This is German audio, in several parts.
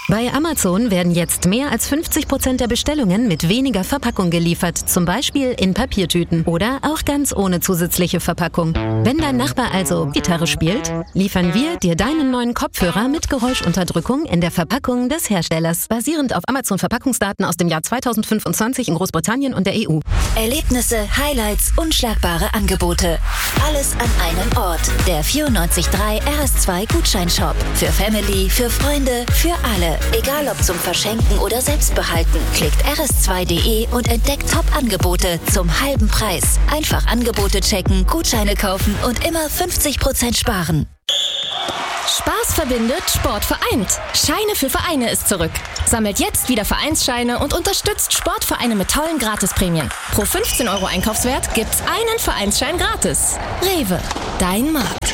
Bei Amazon werden jetzt mehr als 50% der Bestellungen mit weniger Verpackung geliefert, zum Beispiel in Papiertüten oder auch ganz ohne zusätzliche Verpackung. Wenn dein Nachbar also Gitarre spielt, liefern wir dir deinen neuen Kopfhörer mit Geräuschunterdrückung in der Verpackung des Herstellers, basierend auf Amazon-Verpackungsdaten aus dem Jahr 2025 in Großbritannien und der EU. Erlebnisse, Highlights, unschlagbare Angebote. Alles an einem Ort. Der 94.3 RS2 Gutscheinshop. Für Family, für Freunde, für alle. Egal ob zum Verschenken oder Selbstbehalten. Klickt rs2.de und entdeckt Top-Angebote zum halben Preis. Einfach Angebote checken, Gutscheine kaufen und immer 50% sparen. Spaß verbindet, Sport vereint. Scheine für Vereine ist zurück. Sammelt jetzt wieder Vereinsscheine und unterstützt Sportvereine mit tollen Gratisprämien. Pro 15 € Einkaufswert gibt's einen Vereinsschein gratis. Rewe, dein Markt.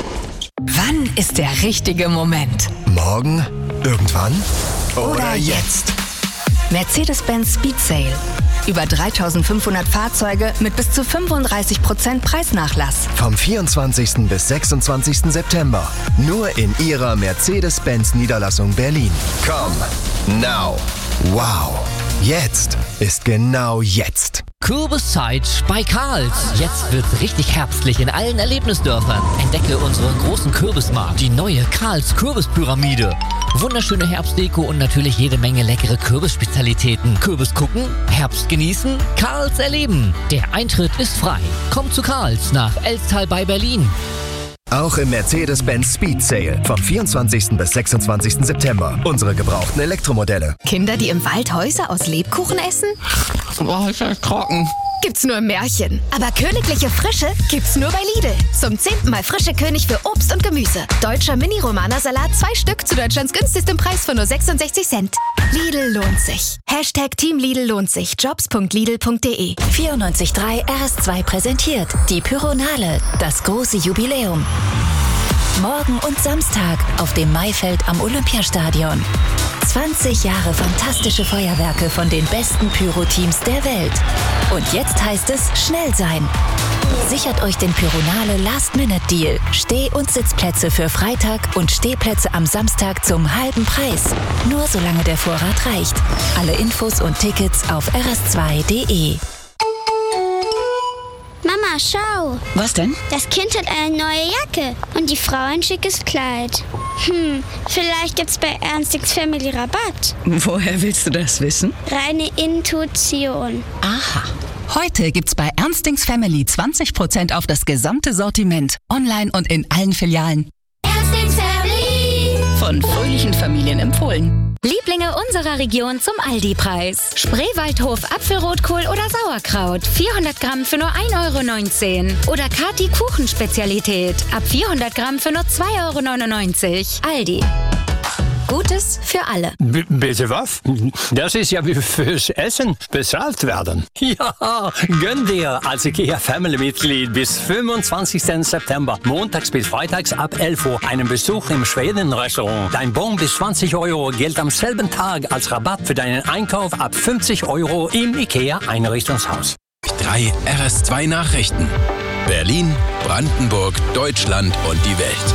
Wann ist der richtige Moment? Morgen? Irgendwann? Oder jetzt? Mercedes-Benz Speed Sale. Über 3.500 Fahrzeuge mit bis zu 35% Preisnachlass. Vom 24. bis 26. September. Nur in Ihrer Mercedes-Benz Niederlassung Berlin. Come now. Wow. Jetzt ist genau jetzt. Kürbiszeit bei Karls. Jetzt wird's richtig herbstlich in allen Erlebnisdörfern. Entdecke unseren großen Kürbismarkt, die neue Karls Kürbispyramide. Wunderschöne Herbstdeko und natürlich jede Menge leckere Kürbisspezialitäten. Kürbis gucken, Herbst genießen, Karls erleben. Der Eintritt ist frei. Komm zu Karls nach Elstal bei Berlin. Auch im Mercedes-Benz Speed Sale vom 24. bis 26. September. Unsere gebrauchten Elektromodelle. Kinder, die im Wald Häuser aus Lebkuchen essen? Boah, ist das trocken. Gibt's nur im Märchen. Aber königliche Frische gibt's nur bei Lidl. Zum 10. Mal frische König für Obst und Gemüse. Deutscher Mini-Romana-Salat 2 Stück zu Deutschlands günstigstem Preis von nur 66 Cent. Lidl lohnt sich. #Team Lidl lohnt sich. Jobs.lidl.de. 94.3 RS2 präsentiert die Pyronale, das große Jubiläum. Morgen und Samstag auf dem Maifeld am Olympiastadion. 20 Jahre fantastische Feuerwerke von den besten Pyro-Teams der Welt. Und jetzt heißt es schnell sein. Sichert euch den Pyronale Last-Minute-Deal. Steh- und Sitzplätze für Freitag und Stehplätze am Samstag zum halben Preis. Nur solange der Vorrat reicht. Alle Infos und Tickets auf rs2.de. Mama, schau. Was denn? Das Kind hat eine neue Jacke und die Frau ein schickes Kleid. Vielleicht gibt's bei Ernstings Family Rabatt. Woher willst du das wissen? Reine Intuition. Aha. Heute gibt's bei Ernstings Family 20% auf das gesamte Sortiment. Online und in allen Filialen. Ernstings Family. Von fröhlichen Familien empfohlen. Lieblinge unserer Region zum Aldi-Preis. Spreewaldhof Apfelrotkohl oder Sauerkraut. 400 Gramm für nur 1,19 €. Oder Kati Kuchenspezialität. Ab 400 Gramm für nur 2,99 €. Aldi. Gutes für alle. Bitte was? Das ist ja wie fürs Essen bezahlt werden. Ja, gönn dir als IKEA-Family-Mitglied bis 25. September, montags bis freitags ab 11 Uhr, einen Besuch im Schweden-Restaurant. Dein Bon bis 20 € gilt am selben Tag als Rabatt für deinen Einkauf ab 50 € im IKEA-Einrichtungshaus. 3 RS2 Nachrichten. Berlin, Brandenburg, Deutschland und die Welt.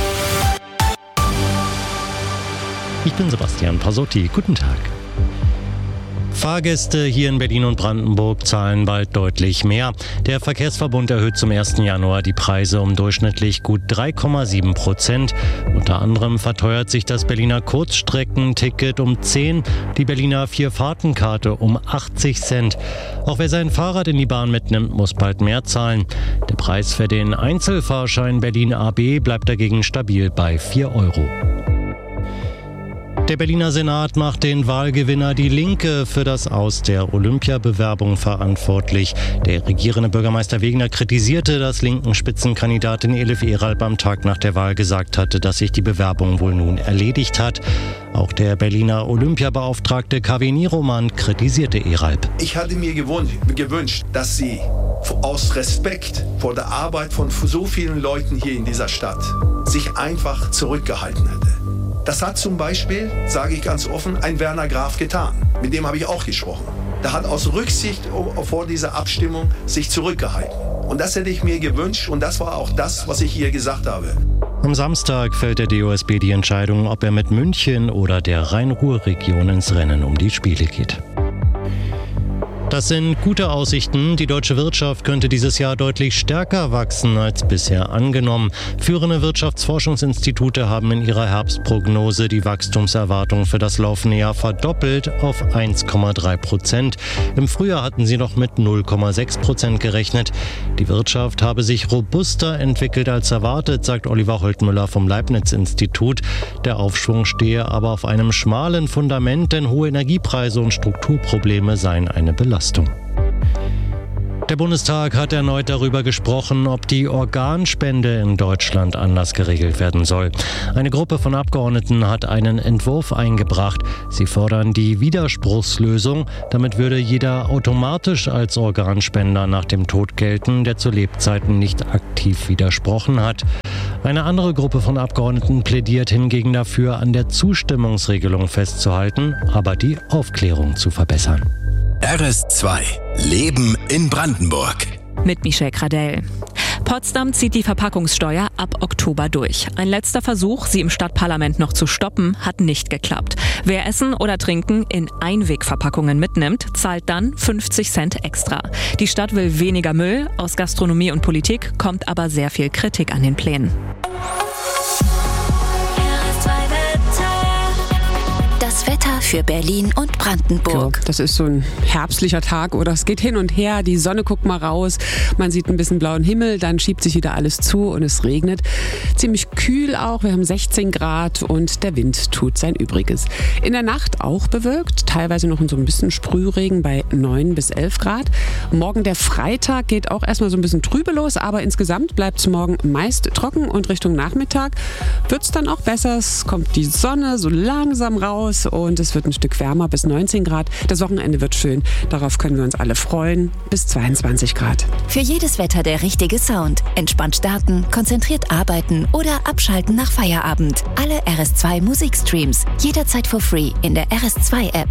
Ich bin Sebastian Pasotti. Guten Tag. Fahrgäste hier in Berlin und Brandenburg zahlen bald deutlich mehr. Der Verkehrsverbund erhöht zum 1. Januar die Preise um durchschnittlich gut 3,7%. Unter anderem verteuert sich das Berliner Kurzstreckenticket um 10, die Berliner Vierfahrtenkarte um 80 Cent. Auch wer sein Fahrrad in die Bahn mitnimmt, muss bald mehr zahlen. Der Preis für den Einzelfahrschein Berlin AB bleibt dagegen stabil bei 4 €. Der Berliner Senat macht den Wahlgewinner Die Linke für das Aus der Olympiabewerbung verantwortlich. Der regierende Bürgermeister Wegener kritisierte, dass linken Spitzenkandidatin Elif Eralp am Tag nach der Wahl gesagt hatte, dass sich die Bewerbung wohl nun erledigt hat. Auch der Berliner Olympiabeauftragte Kaveh Niroman kritisierte Eralp. Ich hatte mir gewünscht, dass sie aus Respekt vor der Arbeit von so vielen Leuten hier in dieser Stadt sich einfach zurückgehalten hätte. Das hat zum Beispiel, sage ich ganz offen, ein Werner Graf getan. Mit dem habe ich auch gesprochen. Der hat aus Rücksicht vor dieser Abstimmung sich zurückgehalten. Und das hätte ich mir gewünscht und das war auch das, was ich hier gesagt habe. Am Samstag fällt der DOSB die Entscheidung, ob er mit München oder der Rhein-Ruhr-Region ins Rennen um die Spiele geht. Das sind gute Aussichten. Die deutsche Wirtschaft könnte dieses Jahr deutlich stärker wachsen als bisher angenommen. Führende Wirtschaftsforschungsinstitute haben in ihrer Herbstprognose die Wachstumserwartung für das laufende Jahr verdoppelt auf 1,3%. Im Frühjahr hatten sie noch mit 0,6% gerechnet. Die Wirtschaft habe sich robuster entwickelt als erwartet, sagt Oliver Holtmüller vom Leibniz-Institut. Der Aufschwung stehe aber auf einem schmalen Fundament, denn hohe Energiepreise und Strukturprobleme seien eine Belastung. Der Bundestag hat erneut darüber gesprochen, ob die Organspende in Deutschland anders geregelt werden soll. Eine Gruppe von Abgeordneten hat einen Entwurf eingebracht. Sie fordern die Widerspruchslösung. Damit würde jeder automatisch als Organspender nach dem Tod gelten, der zu Lebzeiten nicht aktiv widersprochen hat. Eine andere Gruppe von Abgeordneten plädiert hingegen dafür, an der Zustimmungsregelung festzuhalten, aber die Aufklärung zu verbessern. RS2 Leben in Brandenburg. Mit Michelle Gradell. Potsdam zieht die Verpackungssteuer ab Oktober durch. Ein letzter Versuch, sie im Stadtparlament noch zu stoppen, hat nicht geklappt. Wer Essen oder Trinken in Einwegverpackungen mitnimmt, zahlt dann 50 Cent extra. Die Stadt will weniger Müll. Aus Gastronomie und Politik kommt aber sehr viel Kritik an den Plänen. Das Wetter für Berlin und Brandenburg. Ja, das ist so ein herbstlicher Tag oder es geht hin und her, die Sonne guckt mal raus, man sieht ein bisschen blauen Himmel, dann schiebt sich wieder alles zu und es regnet. Ziemlich kühl auch, wir haben 16 Grad und der Wind tut sein Übriges. In der Nacht auch bewölkt, teilweise noch so ein bisschen Sprühregen bei 9 bis 11 Grad. Morgen der Freitag geht auch erstmal so ein bisschen trübe los, aber insgesamt bleibt es morgen meist trocken und Richtung Nachmittag wird es dann auch besser. Es kommt die Sonne so langsam raus und es wird ein Stück wärmer bis 19 Grad. Das Wochenende wird schön. Darauf können wir uns alle freuen. Bis 22 Grad. Für jedes Wetter der richtige Sound. Entspannt starten, konzentriert arbeiten oder abschalten nach Feierabend. Alle RS2 Musikstreams. Jederzeit for free in der RS2-App.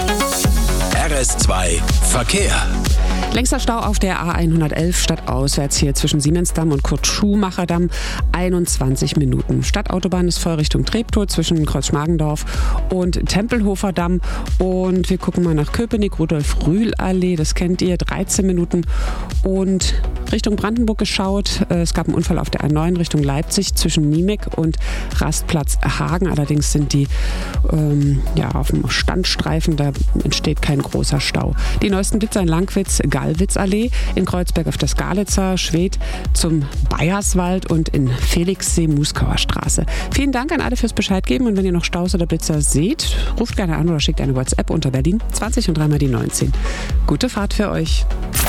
RS2 Verkehr. Längster Stau auf der A111 stadtauswärts hier zwischen Siemensdamm und Kurt-Schumacher-Damm. 21 Minuten. Stadtautobahn ist voll Richtung Treptow zwischen Kreuzschmargendorf und Tempelhofer Damm. Und wir gucken mal nach Köpenick, Rudolf-Rühl-Allee, das kennt ihr, 13 Minuten. Und Richtung Brandenburg geschaut. Es gab einen Unfall auf der A9 Richtung Leipzig zwischen Niemek und Rastplatz Hagen. Allerdings sind die auf dem Standstreifen, da entsteht kein großer Stau. Die neuesten Blitzer in Langwitz, Gallwitzallee, in Kreuzberg auf der Skalitzer, Schwedt zum Bayerswald und in Felixsee, Muskauer Straße. Vielen Dank an alle fürs Bescheid geben und wenn ihr noch Staus oder Blitzer seht, ruft gerne an oder schickt eine WhatsApp unter Berlin 20 und 3 mal die 19. Gute Fahrt für euch.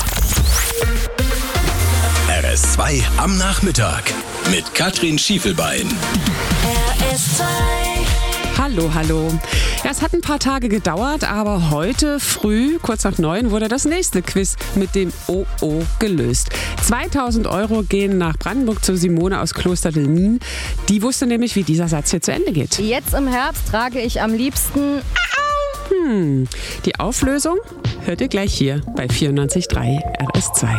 RS2 am Nachmittag mit Katrin Schiefelbein. RS2. Hallo. Ja, es hat ein paar Tage gedauert, aber heute früh, kurz nach 9, wurde das nächste Quiz mit dem OO gelöst. 2.000 € gehen nach Brandenburg zu Simone aus Klosterdelmin. Die wusste nämlich, wie dieser Satz hier zu Ende geht. Jetzt im Herbst trage ich am liebsten... Die Auflösung hört ihr gleich hier bei 94.3 RS2.